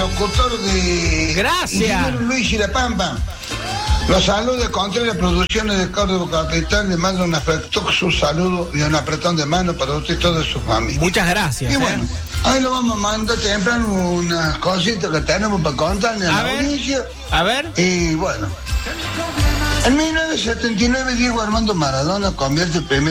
locutor de... Gracias. Ingeniero Luis y La Pampa. Los saludos de Contreras Producciones de Córdoba Capital. Le mando un afectuoso saludo y un apretón de mano para usted y toda su familia. Muchas gracias. Y bueno, ahí lo vamos a mandar temprano unas cositas que tenemos para contarle a la audiencia. A ver. Y bueno, en 1979 Diego Armando Maradona convierte el primer